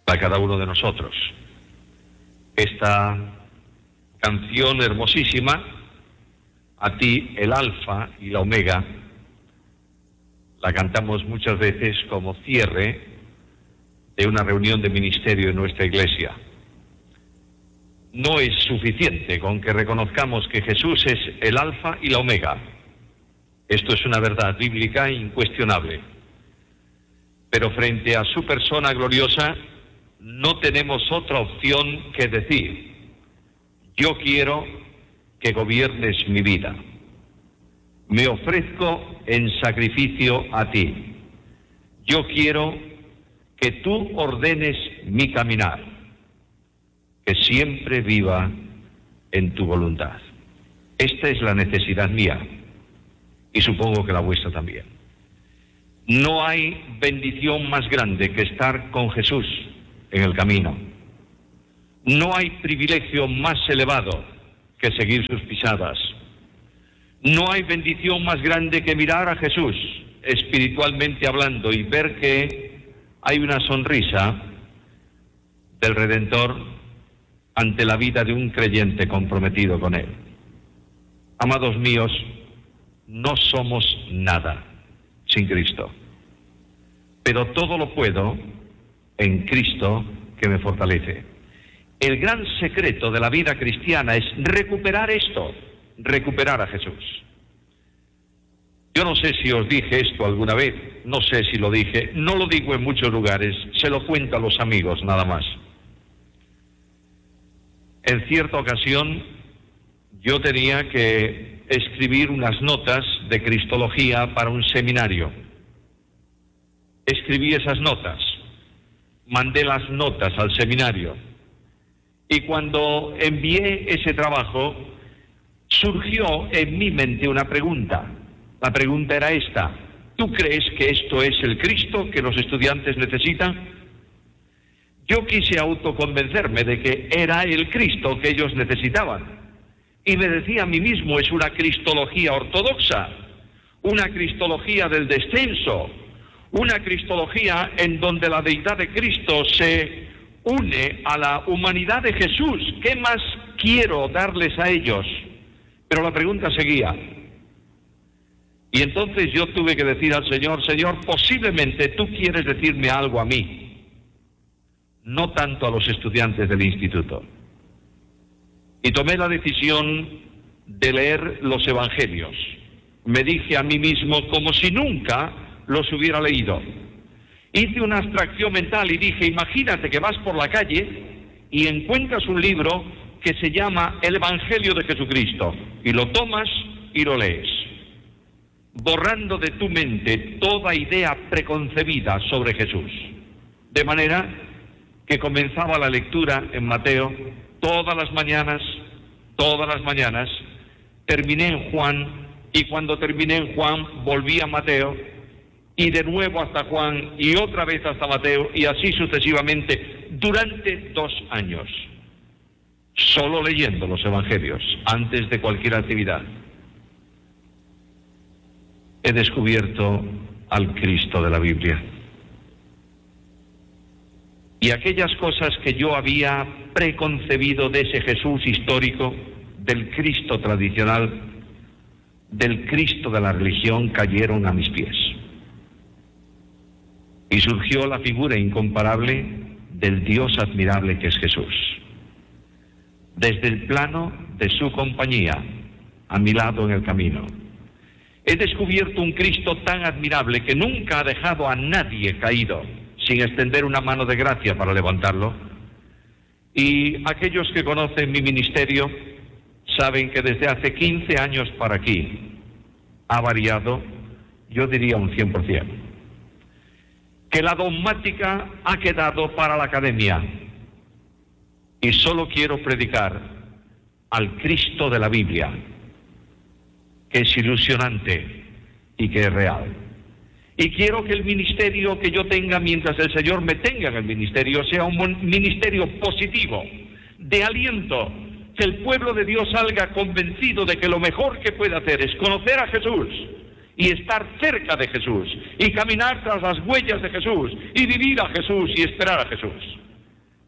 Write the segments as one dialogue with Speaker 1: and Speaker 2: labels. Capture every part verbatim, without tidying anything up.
Speaker 1: para cada uno de nosotros. Esta canción hermosísima, a ti el alfa y la omega, la cantamos muchas veces como cierre de una reunión de ministerio en nuestra iglesia. No es suficiente con que reconozcamos que Jesús es el alfa y la omega. Esto es una verdad bíblica incuestionable. Pero frente a su persona gloriosa, no tenemos otra opción que decir: yo quiero que gobiernes mi vida. Me ofrezco en sacrificio a ti. Yo quiero que tú ordenes mi caminar, que siempre viva en tu voluntad. Esta es la necesidad mía, y supongo que la vuestra también. No hay bendición más grande que estar con Jesús en el camino. No hay privilegio más elevado que seguir sus pisadas. No hay bendición más grande que mirar a Jesús, espiritualmente hablando, y ver que hay una sonrisa del Redentor ante la vida de un creyente comprometido con Él. Amados míos, no somos nada sin Cristo, pero todo lo puedo en Cristo que me fortalece. El gran secreto de la vida cristiana es recuperar esto, recuperar a Jesús. Yo no sé si os dije esto alguna vez, no sé si lo dije, no lo digo en muchos lugares, se lo cuento a los amigos nada más. En cierta ocasión yo tenía que escribir unas notas de cristología para un seminario. Escribí esas notas, mandé las notas al seminario, y cuando envié ese trabajo surgió en mi mente una pregunta. La pregunta era esta: ¿tú crees que esto es el Cristo que los estudiantes necesitan? Yo quise autoconvencerme de que era el Cristo que ellos necesitaban, y me decía a mí mismo: es una cristología ortodoxa, una cristología del descenso, una cristología en donde la deidad de Cristo se une a la humanidad de Jesús. ¿Qué más quiero darles a ellos? Pero la pregunta seguía. Y entonces yo tuve que decir al Señor: Señor, posiblemente tú quieres decirme algo a mí, no tanto a los estudiantes del instituto. Y tomé la decisión de leer los evangelios. Me dije a mí mismo como si nunca los hubiera leído. Hice una abstracción mental y dije: imagínate que vas por la calle y encuentras un libro que se llama El Evangelio de Jesucristo, y lo tomas y lo lees, borrando de tu mente toda idea preconcebida sobre Jesús. De manera que comenzaba la lectura en Mateo todas las mañanas, todas las mañanas, terminé en Juan, y cuando terminé en Juan volví a Mateo, y de nuevo hasta Juan, y otra vez hasta Mateo, y así sucesivamente, durante dos años, solo leyendo los evangelios, antes de cualquier actividad. He descubierto al Cristo de la Biblia. Y aquellas cosas que yo había preconcebido de ese Jesús histórico, del Cristo tradicional, del Cristo de la religión, cayeron a mis pies. Y surgió la figura incomparable del Dios admirable que es Jesús. Desde el plano de su compañía, a mi lado en el camino, he descubierto un Cristo tan admirable que nunca ha dejado a nadie caído sin extender una mano de gracia para levantarlo. Y aquellos que conocen mi ministerio saben que desde hace quince años para aquí ha variado, yo diría un cien por ciento. Que la dogmática ha quedado para la academia, y solo quiero predicar al Cristo de la Biblia, que es ilusionante y que es real. Y quiero que el ministerio que yo tenga mientras el Señor me tenga en el ministerio sea un ministerio positivo, de aliento, que el pueblo de Dios salga convencido de que lo mejor que puede hacer es conocer a Jesús y estar cerca de Jesús, y caminar tras las huellas de Jesús, y vivir a Jesús y esperar a Jesús.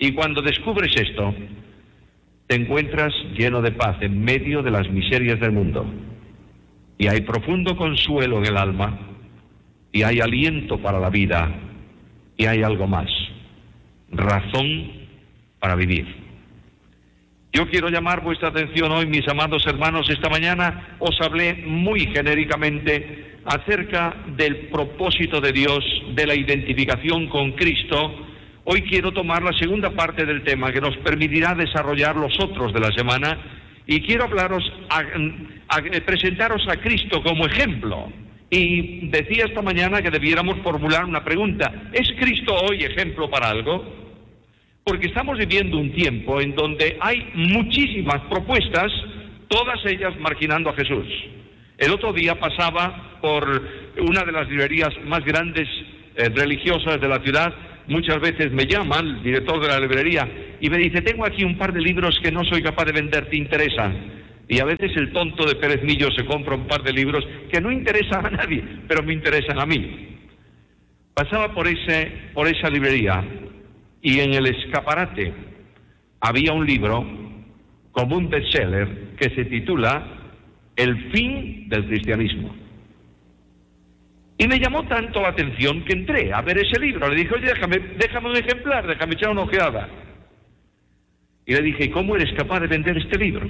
Speaker 1: Y cuando descubres esto, te encuentras lleno de paz en medio de las miserias del mundo. Y hay profundo consuelo en el alma, y hay aliento para la vida, y hay algo más, razón para vivir. Yo quiero llamar vuestra atención hoy, mis amados hermanos. Esta mañana os hablé muy genéricamente acerca del propósito de Dios, de la identificación con Cristo. Hoy quiero tomar la segunda parte del tema que nos permitirá desarrollar los otros de la semana, y quiero hablaros, a, a, presentaros a Cristo como ejemplo. Y decía esta mañana que debiéramos formular una pregunta: ¿es Cristo hoy ejemplo para algo? Porque estamos viviendo un tiempo en donde hay muchísimas propuestas, todas ellas marginando a Jesús. El otro día pasaba por una de las librerías más grandes eh, religiosas de la ciudad. Muchas veces me llama el director de la librería y me dice: tengo aquí un par de libros que no soy capaz de vender, ¿te interesan? Y a veces el tonto de Pérez Millo se compra un par de libros que no interesan a nadie, pero me interesan a mí. Pasaba por, ese, por esa librería, y en el escaparate había un libro como un bestseller que se titula El fin del cristianismo. Y me llamó tanto la atención que entré a ver ese libro. Le dije: oye, déjame, déjame un ejemplar, déjame echar una ojeada. Y le dije: ¿cómo eres capaz de vender este libro?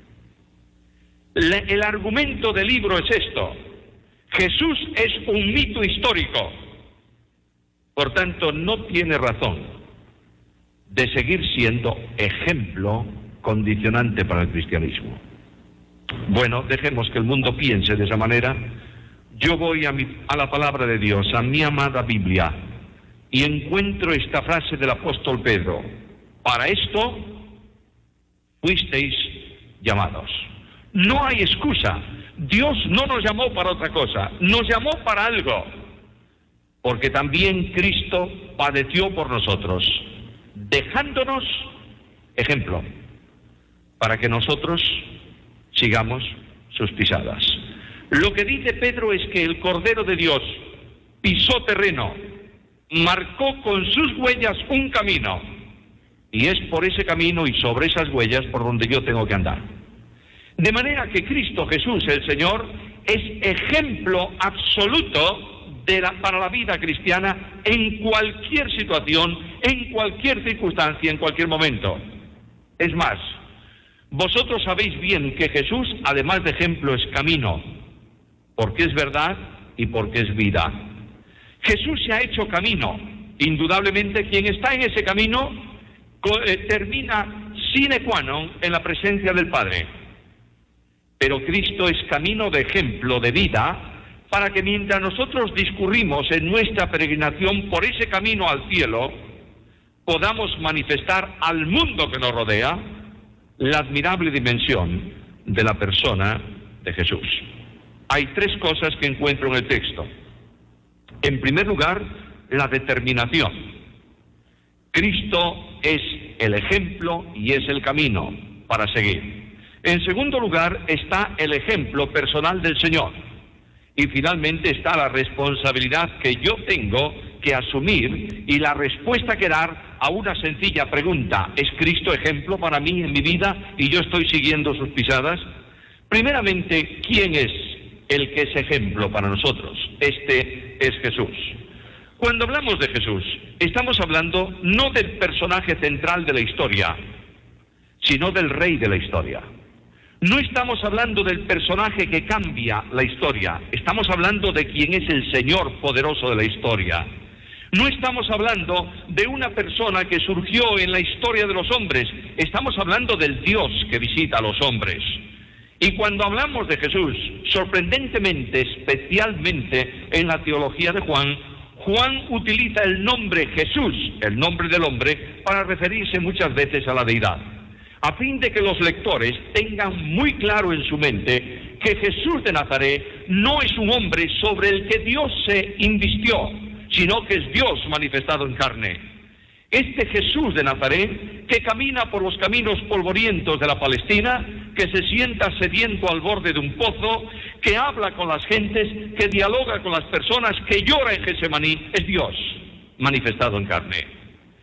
Speaker 1: Le, el argumento del libro es esto: Jesús es un mito histórico, por tanto no tiene razón de seguir siendo ejemplo condicionante para el cristianismo. Bueno, dejemos que el mundo piense de esa manera. Yo voy a, mi, a la palabra de Dios, a mi amada Biblia, y encuentro esta frase del apóstol Pedro: para esto fuisteis llamados. No hay excusa. Dios no nos llamó para otra cosa, nos llamó para algo, porque también Cristo padeció por nosotros, dejándonos ejemplo, para que nosotros sigamos sus pisadas. Lo que dice Pedro es que el Cordero de Dios pisó terreno, marcó con sus huellas un camino, y es por ese camino y sobre esas huellas por donde yo tengo que andar. De manera que Cristo Jesús, el Señor, es ejemplo absoluto de la, para la vida cristiana en cualquier situación, en cualquier circunstancia, en cualquier momento. Es más, vosotros sabéis bien que Jesús, además de ejemplo, es camino, porque es verdad y porque es vida. Jesús se ha hecho camino. Indudablemente quien está en ese camino eh, termina sine qua non en la presencia del Padre. Pero Cristo es camino de ejemplo, de vida, para que mientras nosotros discurrimos en nuestra peregrinación por ese camino al cielo, podamos manifestar al mundo que nos rodea la admirable dimensión de la persona de Jesús. Hay tres cosas que encuentro en el texto. En primer lugar, la determinación. Cristo es el ejemplo y es el camino para seguir. En segundo lugar está el ejemplo personal del Señor. Y finalmente está la responsabilidad que yo tengo que asumir y la respuesta que dar a una sencilla pregunta: ¿es Cristo ejemplo para mí en mi vida y yo estoy siguiendo sus pisadas? Primeramente, ¿quién es el que es ejemplo para nosotros? Este es Jesús. Cuando hablamos de Jesús, estamos hablando no del personaje central de la historia, sino del rey de la historia. No estamos hablando del personaje que cambia la historia, estamos hablando de quien es el Señor poderoso de la historia. No estamos hablando de una persona que surgió en la historia de los hombres, estamos hablando del Dios que visita a los hombres. Y cuando hablamos de Jesús, sorprendentemente, especialmente en la teología de Juan, Juan utiliza el nombre Jesús, el nombre del hombre, para referirse muchas veces a la deidad, a fin de que los lectores tengan muy claro en su mente que Jesús de Nazaret no es un hombre sobre el que Dios se invistió, sino que es Dios manifestado en carne. Este Jesús de Nazaret, que camina por los caminos polvorientos de la Palestina, que se sienta sediento al borde de un pozo, que habla con las gentes, que dialoga con las personas, que llora en Getsemaní, es Dios manifestado en carne.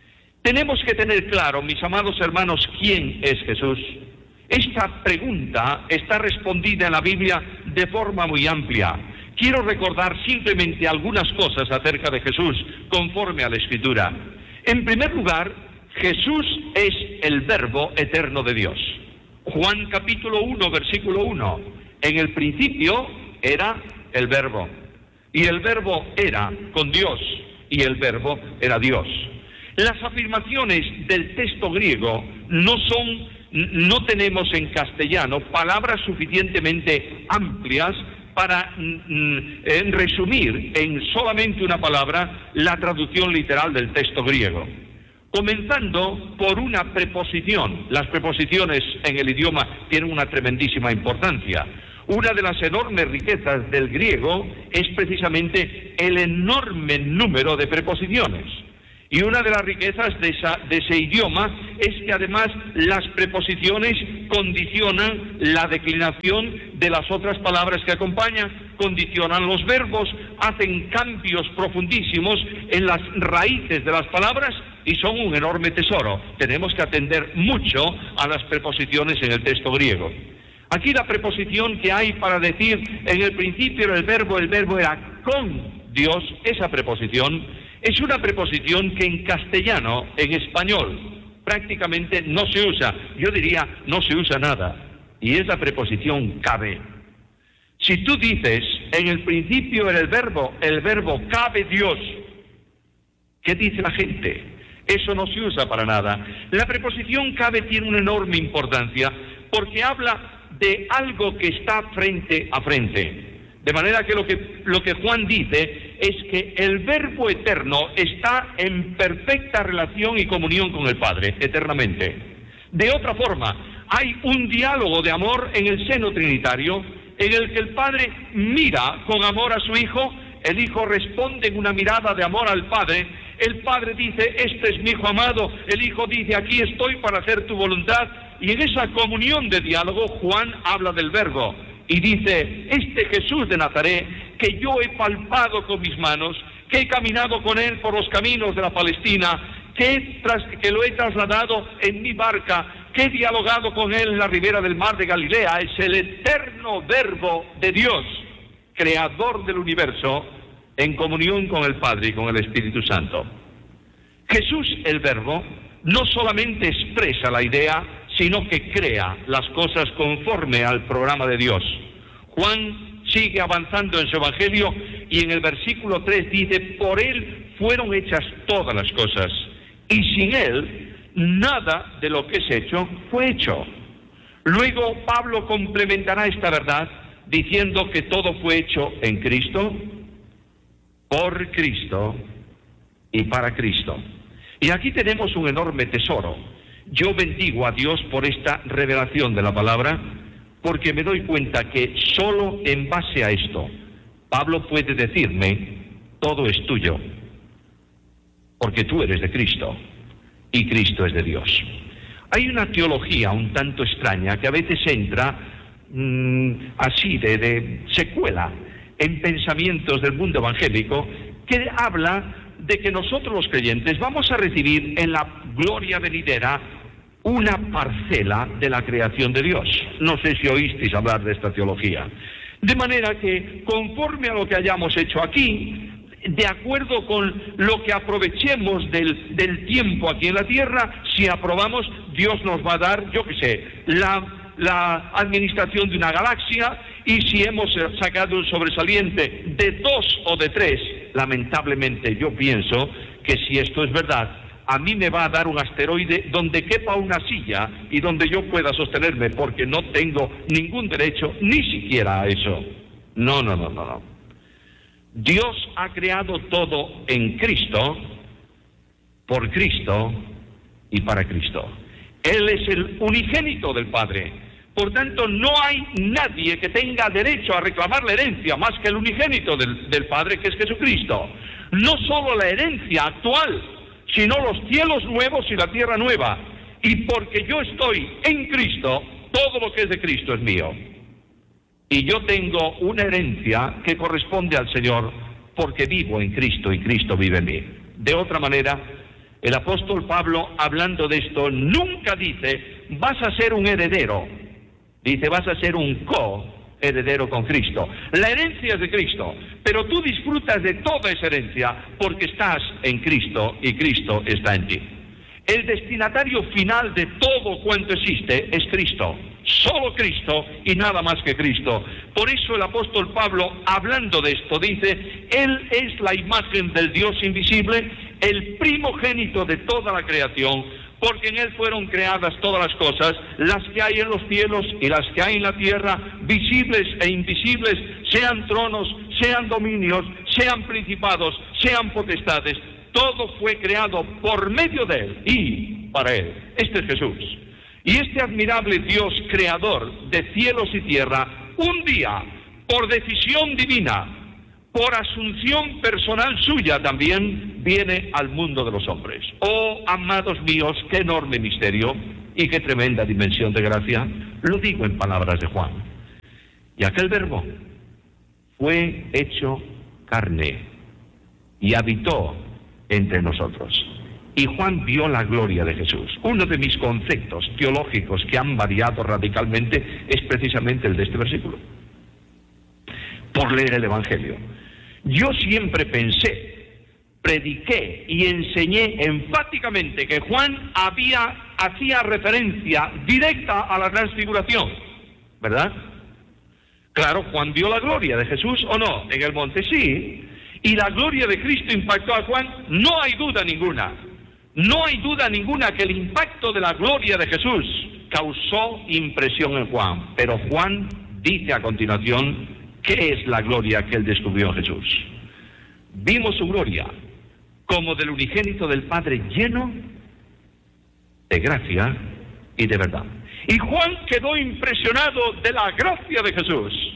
Speaker 1: Tenemos que tener claro, mis amados hermanos, quién es Jesús. Esta pregunta está respondida en la Biblia de forma muy amplia. Quiero recordar simplemente algunas cosas acerca de Jesús, conforme a la Escritura. En primer lugar, Jesús es el Verbo eterno de Dios. Juan capítulo uno, versículo uno. En el principio era el Verbo, y el Verbo era con Dios, y el Verbo era Dios. Las afirmaciones del texto griego no son, no tenemos en castellano palabras suficientemente amplias para mm, eh, resumir en solamente una palabra la traducción literal del texto griego. Comenzando por una preposición. Las preposiciones en el idioma tienen una tremendísima importancia. Una de las enormes riquezas del griego es precisamente el enorme número de preposiciones. Y una de las riquezas de, esa, de ese idioma es que además las preposiciones condicionan la declinación de las otras palabras que acompañan, condicionan los verbos, hacen cambios profundísimos en las raíces de las palabras y son un enorme tesoro. Tenemos que atender mucho a las preposiciones en el texto griego. Aquí la preposición que hay para decir en el principio era el verbo, el verbo era con Dios, esa preposición es una preposición que en castellano, en español, prácticamente no se usa. Yo diría, no se usa nada. Y es la preposición cabe. Si tú dices, en el principio era el verbo, el verbo cabe Dios, ¿qué dice la gente? Eso no se usa para nada. La preposición cabe tiene una enorme importancia porque habla de algo que está frente a frente. De manera que lo que, lo que Juan dice es que el Verbo eterno está en perfecta relación y comunión con el Padre, eternamente. De otra forma, hay un diálogo de amor en el seno trinitario, en el que el Padre mira con amor a su Hijo, el Hijo responde en una mirada de amor al Padre, el Padre dice, este es mi Hijo amado, el Hijo dice, aquí estoy para hacer tu voluntad, y en esa comunión de diálogo Juan habla del Verbo. Y dice, este Jesús de Nazaret, que yo he palpado con mis manos, que he caminado con él por los caminos de la Palestina, que, he tras, que lo he trasladado en mi barca, que he dialogado con él en la ribera del mar de Galilea, es el eterno Verbo de Dios, creador del universo, en comunión con el Padre y con el Espíritu Santo. Jesús, el Verbo, no solamente expresa la idea, sino que crea las cosas conforme al programa de Dios. Juan sigue avanzando en su Evangelio y en el versículo tres dice, por él fueron hechas todas las cosas, y sin él nada de lo que es hecho fue hecho. Luego Pablo complementará esta verdad diciendo que todo fue hecho en Cristo, por Cristo y para Cristo. Y aquí tenemos un enorme tesoro. Yo bendigo a Dios por esta revelación de la palabra, porque me doy cuenta que solo en base a esto, Pablo puede decirme, todo es tuyo, porque tú eres de Cristo, y Cristo es de Dios. Hay una teología un tanto extraña que a veces entra mmm, así de, de secuela en pensamientos del mundo evangélico, que habla de que nosotros los creyentes vamos a recibir en la gloria venidera una parcela de la creación de Dios. No sé si oísteis hablar de esta teología. De manera que, conforme a lo que hayamos hecho aquí, de acuerdo con lo que aprovechemos del, del tiempo aquí en la tierra, si aprobamos, Dios nos va a dar, yo qué sé, la, la administración de una galaxia, y si hemos sacado un sobresaliente de dos o de tres, lamentablemente yo pienso que si esto es verdad, a mí me va a dar un asteroide donde quepa una silla y donde yo pueda sostenerme, porque no tengo ningún derecho ni siquiera a eso. No, no, no, no, no. Dios ha creado todo en Cristo, por Cristo y para Cristo. Él es el unigénito del Padre. Por tanto, no hay nadie que tenga derecho a reclamar la herencia más que el unigénito del, del Padre, que es Jesucristo. No solo la herencia actual, sino los cielos nuevos y la tierra nueva. Y porque yo estoy en Cristo, todo lo que es de Cristo es mío. Y yo tengo una herencia que corresponde al Señor, porque vivo en Cristo y Cristo vive en mí. De otra manera, El apóstol Pablo, hablando de esto, nunca dice, vas a ser un heredero. Dice, vas a ser un co-heredero con Cristo. La herencia es de Cristo, pero tú disfrutas de toda esa herencia porque estás en Cristo y Cristo está en ti. El destinatario final de todo cuanto existe es Cristo. Solo Cristo y nada más que Cristo. Por eso el apóstol Pablo, hablando de esto, dice, Él es la imagen del Dios invisible, el primogénito de toda la creación, porque en Él fueron creadas todas las cosas, las que hay en los cielos y las que hay en la tierra, visibles e invisibles, sean tronos, sean dominios, sean principados, sean potestades. Todo fue creado por medio de Él y para Él. Este es Jesús. Y este admirable Dios creador de cielos y tierra, un día, por decisión divina, por asunción personal suya también, viene al mundo de los hombres. Oh, amados míos, qué enorme misterio y qué tremenda dimensión de gracia. Lo digo en palabras de Juan. Y aquel verbo fue hecho carne y habitó entre nosotros. Y Juan vio la gloria de Jesús. Uno de mis conceptos teológicos que han variado radicalmente es precisamente el de este versículo, por leer el Evangelio. Yo siempre pensé, prediqué y enseñé enfáticamente que Juan había, hacía referencia directa a la transfiguración, ¿verdad? Claro, Juan vio la gloria de Jesús, ¿o no? En el monte sí. Y la gloria de Cristo impactó a Juan, no hay duda ninguna. No hay duda ninguna que el impacto de la gloria de Jesús causó impresión en Juan. Pero Juan dice a continuación, ¿qué es la gloria que él descubrió en Jesús? Vimos su gloria como del unigénito del Padre, lleno de gracia y de verdad. Y Juan quedó impresionado de la gracia de Jesús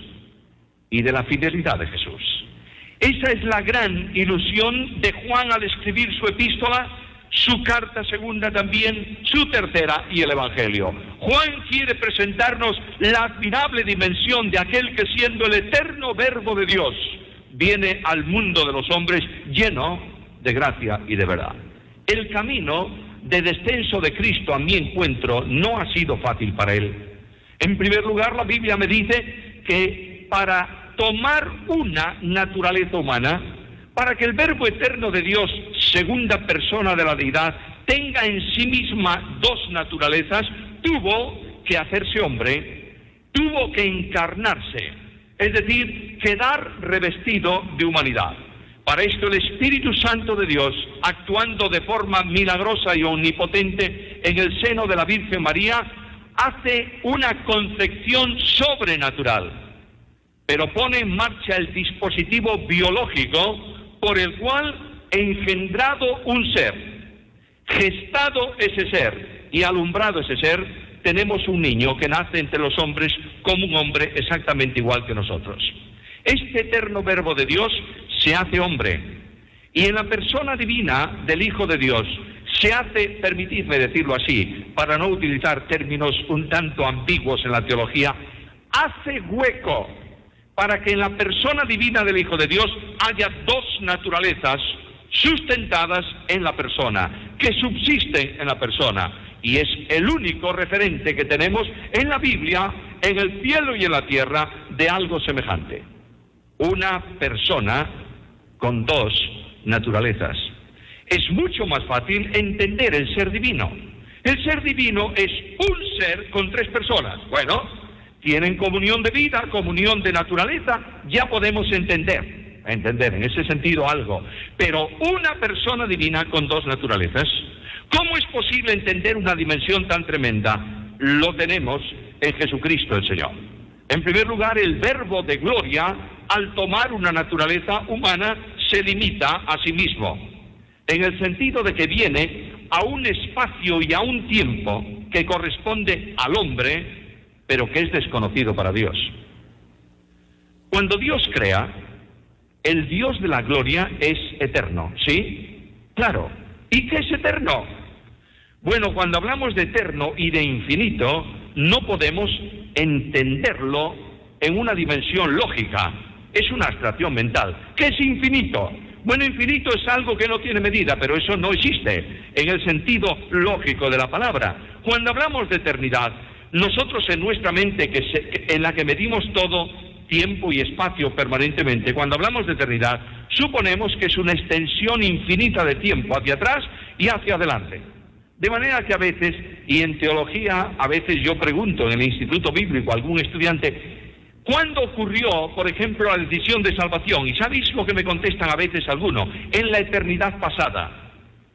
Speaker 1: y de la fidelidad de Jesús. Esa es la gran ilusión de Juan al escribir su epístola, su carta segunda también, su tercera y el Evangelio. Juan quiere presentarnos la admirable dimensión de aquel que, siendo el eterno verbo de Dios, viene al mundo de los hombres lleno de gracia y de verdad. El camino de descenso de Cristo a mi encuentro no ha sido fácil para él. En primer lugar, la Biblia me dice que para tomar una naturaleza humana, para que el verbo eterno de Dios, segunda persona de la deidad, tenga en sí misma dos naturalezas, tuvo que hacerse hombre, tuvo que encarnarse, es decir, quedar revestido de humanidad. Para esto el Espíritu Santo de Dios, actuando de forma milagrosa y omnipotente en el seno de la Virgen María, hace una concepción sobrenatural, pero pone en marcha el dispositivo biológico por el cual, engendrado un ser, gestado ese ser y alumbrado ese ser, tenemos un niño que nace entre los hombres como un hombre exactamente igual que nosotros. Este eterno verbo de Dios se hace hombre y en la persona divina del Hijo de Dios se hace, permitidme decirlo así, para no utilizar términos un tanto ambiguos en la teología, hace hueco para que en la persona divina del Hijo de Dios haya dos naturalezas sustentadas en la persona, que subsisten en la persona, y es el único referente que tenemos en la Biblia, en el cielo y en la tierra, de algo semejante. Una persona con dos naturalezas. Es mucho más fácil entender el ser divino. El ser divino es un ser con tres personas. Bueno, tienen comunión de vida, comunión de naturaleza, ya podemos entender, entender en ese sentido algo. Pero una persona divina con dos naturalezas, ¿cómo es posible entender una dimensión tan tremenda? Lo tenemos en Jesucristo el Señor. En primer lugar, el verbo de gloria, al tomar una naturaleza humana, se limita a sí mismo, en el sentido de que viene a un espacio y a un tiempo que corresponde al hombre, pero que es desconocido para Dios. Cuando Dios crea, el Dios de la gloria es eterno, ¿sí? Claro. ¿Y qué es eterno? Bueno, cuando hablamos de eterno y de infinito, no podemos entenderlo en una dimensión lógica. Es una abstracción mental. ¿Qué es infinito? Bueno, infinito es algo que no tiene medida, pero eso no existe en el sentido lógico de la palabra. Cuando hablamos de eternidad, nosotros en nuestra mente, que se, en la que medimos todo, tiempo y espacio permanentemente, cuando hablamos de eternidad, suponemos que es una extensión infinita de tiempo hacia atrás y hacia adelante. De manera que a veces, y en teología, a veces yo pregunto en el Instituto Bíblico a algún estudiante, ¿cuándo ocurrió, por ejemplo, la decisión de salvación? ¿Y sabéis lo que me contestan a veces algunos? En la eternidad pasada.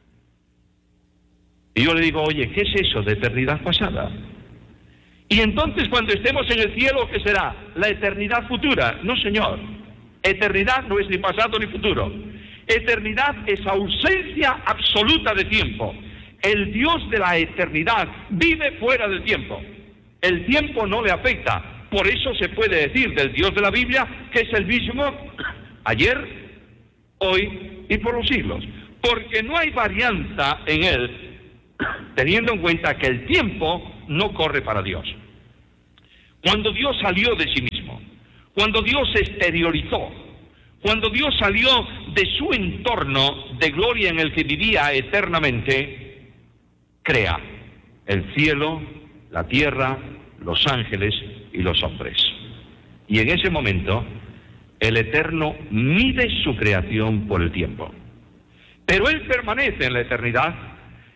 Speaker 1: Y yo le digo, oye, ¿qué es eso de eternidad pasada? Y entonces cuando estemos en el cielo, ¿qué será? ¿La eternidad futura? No, señor. Eternidad no es ni pasado ni futuro. Eternidad es ausencia absoluta de tiempo. El Dios de la eternidad vive fuera del tiempo. El tiempo no le afecta. Por eso se puede decir del Dios de la Biblia que es el mismo ayer, hoy y por los siglos. Porque no hay varianza en él, teniendo en cuenta que el tiempo no corre para Dios. Cuando Dios salió de sí mismo, cuando Dios se exteriorizó, cuando Dios salió de su entorno de gloria en el que vivía eternamente, crea el cielo, la tierra, los ángeles y los hombres. Y en ese momento, el Eterno mide su creación por el tiempo. Pero Él permanece en la eternidad